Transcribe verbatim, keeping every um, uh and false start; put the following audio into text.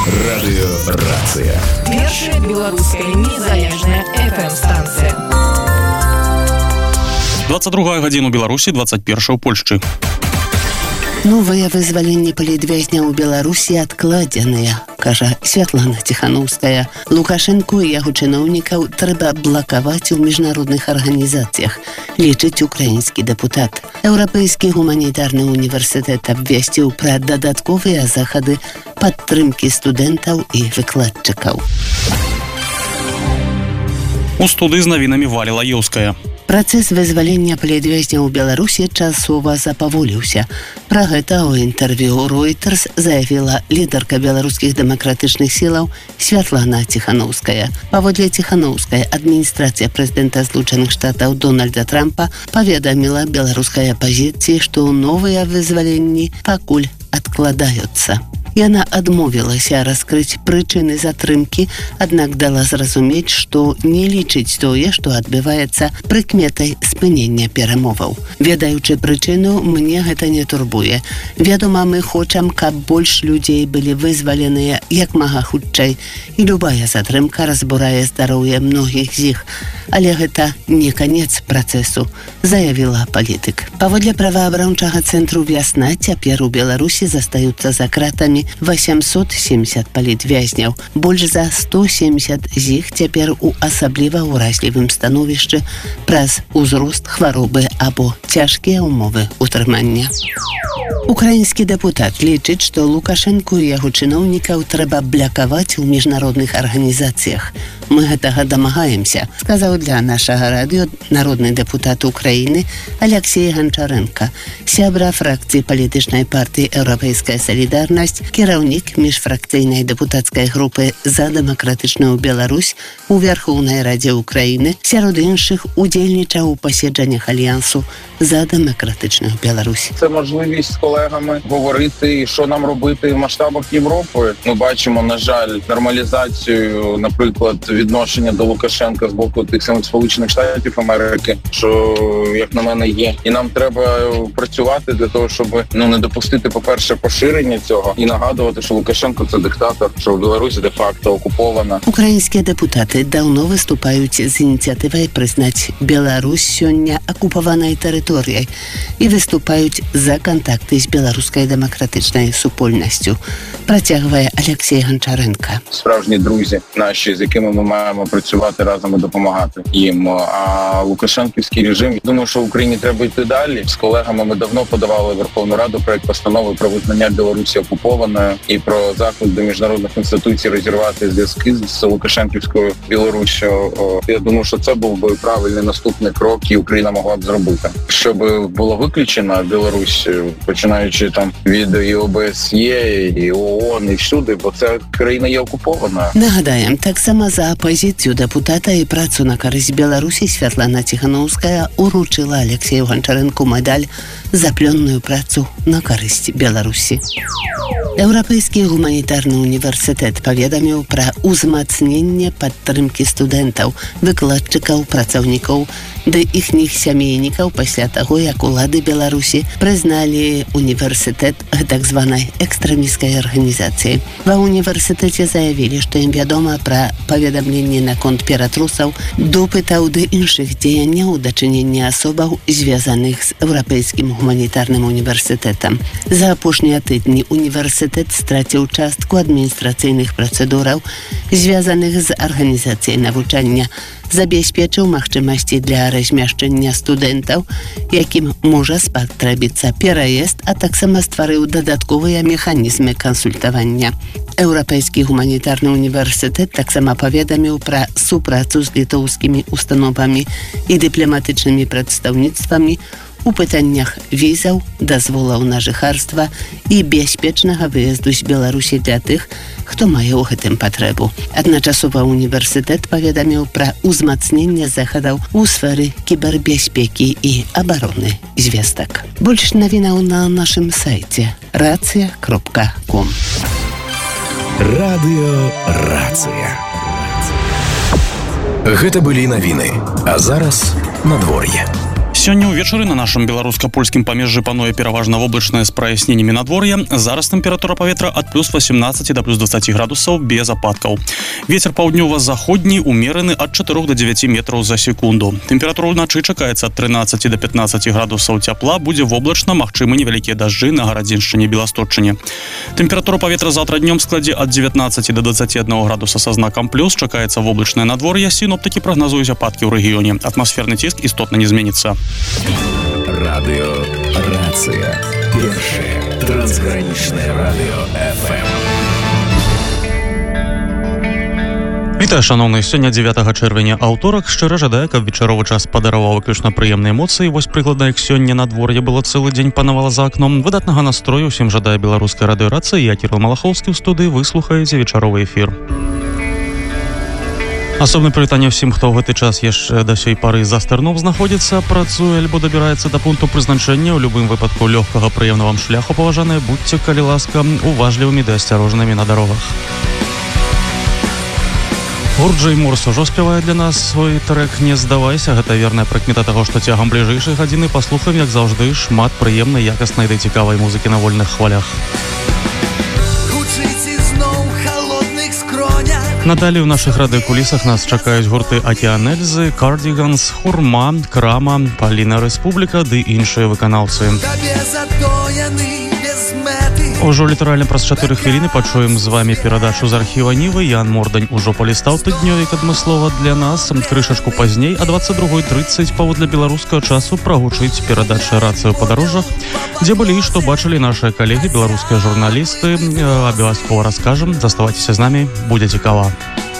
Радыёрацыя. Першая беларуская незалежная эф эм-станцыя. двадцать другая гадзіна ў Беларусі, двадцать першая ў Польшчы. Новае вызваленне палітвязня ў Беларусі адкладзеныя, кажа Святлана Ціханаўская. Лукашэнку і яго чыноўнікаў трэба блакаваць у міжнародных арганізацыях, лічыць украінскі дэпутат. Еўрапейскі гуманітарны універсітэт абвясціў пра дадатковыя захады падтрымкі студэнтаў і выкладчыкаў. У студыі з навінамі Валя Лаёўская. Працэс вызвалення палітвязня ў Беларусі часова запаволіўся. Пра гэта ў інтэрв'ю Reuters заявіла лідарка беларускіх дэмакратычных сілаў Святлана Ціханаўская. Паводле Ціханаўскай, адміністрацыя прэзідэнта Злучаных Штатаў Дональда Трампа паведаміла беларускай апазіцыі, што новыя вызваленні пакуль адкладаюцца. Яна адмовілася раскрыць прычыны затрымкі, аднак дала зразумець, што не лічыць тое, што адбываецца прыкметай спынення перамоваў. Ведаючы прычыну, мне гэта не турбуе. Вядома, мы хочам, каб больш людзей былі вызваленыя як мага хутчэй, і любая затрымка разбурае здароўе многіх з іх. Але гэта не канец працэсу, заявіла палітык. Паводле праваабарончага цэнтру «Вясна» цяпер у Беларусі застаюцца за кратамі восемьсот семьдесят палітвязняў. Больш за сто семьдесят з іх цяпер у асабліва ўразлівым становішчы праз узрост хваробы або цяжкія ўмовы ўтрымання. Украінскі дэпутат лічыць, што Лукашэнку і яго чыноўнікаў трэба блакаваць у міжнародных арганізацыях. Мы гэтага дамагаемся, сказаў для нашага радыё народны дэпутат Украіны Алексей Ганчаренко, сябра фракцыі палітычнай партыі «Еўрапейская салідарнасць», кіраўнік міжфракцыйнай дэпутацкай групы «За дэмакратычную Беларусь» у Верхоўнай Радзе Украіны, сярод іншых удзельнічаў у паседжаннях альянсу «За дэмакратычную Беларусь». Це можливість з колегами говорити, що нам робити в масштабах Європи. Ми бачимо, на жаль, нормалізацію, наприклад, відношення до Лукашенка з боку тих самих Сполучених Штатів Америки, що, як на мене, є. І нам треба працювати для того, щоб ну, не допустити, по-перше, поширення цього і нагадувати, що Лукашенко – це диктатор, що Білорусь де-факто окупована. Українські депутати давно виступають з ініціативою признати Білорусь сьогодні окупованою територією і виступають за контакти з білоруською демократичною супольністю, протягує Олексій Гончаренко. Справжні друзі наші, з якими ми маємо працювати разом і допомагати їм. А лукашенківський режим, думаю, що Україні треба йти далі. З колегами ми давно подавали в Верховну Раду проект постанови про визнання Білорусі окупованою і про заклик до міжнародних інституцій розірвати зв'язки з Лукашенківською Білоруссю. Я думаю, що це був би правильний наступний крок, і Україна могла б зробити. Щоб була виключена Білорусь, починаючи там від і о бе ес є, і ООН, і всюди, бо ця країна є окупована. Нагадаем, так само за опозицию депутата и працу на користь Беларуси Святлана Ціханаўская уручила Алексею Гончаренку медаль за плённую працу на користь Беларуси. Еўрапейскі гуманітарны універсітэт паведаміў пра ўзмацненне падтрымкі студэнтаў, выкладчыкаў, працаўнікоў ды іхніх сямейнікаў пасля таго, як улады Беларусі прызналі універсітэт так званай экстрэміскай арганізацыі. Ва універсітэце заявілі, што ім вядома пра паведамленне наконт ператрусаў, допытаў ды іншых дзеянняў дачынення асобаў, звязаных з еўрапейскім гуманітарным універсітэтам. За апошнія тыдні універсітэт страціў частку адміністрацыйных працэдураў, звязаных з арганізацыяй навучання, забяспечыў магчымасці для размяшчэння студэнтаў, якім можа спатрэбіцца пераезд, а таксама стварыў дадатковыя механізмы кансультавання. Еўрапейскі гуманітарны універсітэт таксама паведаміў пра супрацу з літоўскімі установамі і дыпламатычнымі прадстаўніцтвамі у пытаннях візаў, дазволаў на жыхарства і бяспечнага выезду з Беларусі для тых, хто мае ў гэтым патрэбу. Адначасова універсітэт паведаміў пра ўзмацненне захадаў у сферы кібербяспекі і абароны звестак. Больш навінаў на нашым сайце рацыя кропка ком. Радыёрацыя. Гэта былі навіны, а зараз надвор'е. Сёння ўвечары на нашым беларуска-польскім памежжы пануе пераважна воблачнае з праясненнямі надвор'я. Зараз тэмпература паветра ад плюс васемнадцаці да плюс дваццаці градусаў без ападкаў. Вецер паўднёва-заходні умераны ад чатырох да дзевяці метраў за секунду. Тэмпература ўначы чакаецца ад трынаццаці да пятнаццаці градусаў цяпла, будзе воблачна, магчымы невялікія дажджы на гарадзеншчыне, Беласточчыне. Тэмпература паветра заўтра днём складзе ад дзевятнаццаці да дваццаці аднаго градуса са знакам плюс, чакаецца воблачнае надвор'е, сіноптыкі прагназуюць ападкі ў рэгіёне. Атмасферны ціск істотна не зменіцца. Радио «Рация». Первое трансграничное радио эф эм. Вітаю, шановныя, сёння дзевятага чэрвеня, аўторак. Шчыра жадаю, каб вечаровы час падараваў выключна прыемныя эмоцыі. Вось прыкладна, як сёння надвор'е было цэлы дзень панавала за акном. Выдатнага настрою ўсім жадае беларуская радыёрацыя. Я Кірыл Малахоўскі ў студыі, вы слухаеце вечаровы эфір. Асобнае прывітанне ўсім, хто ў гэты час яшчэ да сёй пары за стэрном знаходзіцца, працуе альбо дабіраецца да пункту прызначэння. У любым выпадку лёгкага прыемна вам шляху, паважаныя, будьце, калі ласка, уважлівымі ды асцярожнымі на дарогах. Гурт Джэй Морс ужо спявае для нас свой трек «Не здавайся». Гэта верная прыкмета таго, што цягам бліжэйшай гадзіны паслухаем, як заўжды, шмат прыемнай, якаснай ды цікавай музыкі на вольных хвалях. Надалей у нашых радыёкулісах нас чакаюць гурты «Акіанельзы», «Кардіганс», «Хурма», «Крама», «Паліна Рэспубліка» ды іншыя выканаўцы. Ужо літаральна праз чатыры хвіліны пачуем з вамі перадачу з архіва Нівы. Ян Мордань ужо палістаў тыднёвік адмыслова для нас. Крышачку пазней, а дваццаць другой трыццаць паводле беларускага часу прагучыць перадача «Рацыя ў падарожжах», дзе былі і што бачылі нашыя калегі, беларускія журналісты. Абавязкова раскажам. Заставайцеся з намі, будзе цікава.